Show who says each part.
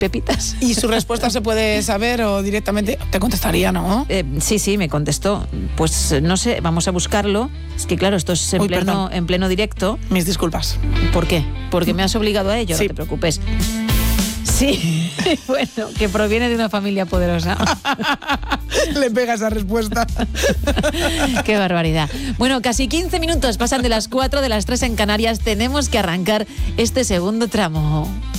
Speaker 1: pepitas.
Speaker 2: ¿Y su respuesta se puede saber o directamente te contestaría, no?
Speaker 1: Sí, me contestó. Pues no sé, vamos a buscarlo. Es que claro, esto es en pleno directo.
Speaker 2: Mis disculpas.
Speaker 1: ¿Por qué? Porque me has obligado a ello,
Speaker 2: sí.
Speaker 1: No te preocupes. Sí, bueno, que proviene de una familia poderosa.
Speaker 2: Le pega esa respuesta.
Speaker 1: Qué barbaridad. Bueno, casi 15 minutos pasan de las 4, de las 3 en Canarias. Tenemos que arrancar este segundo tramo.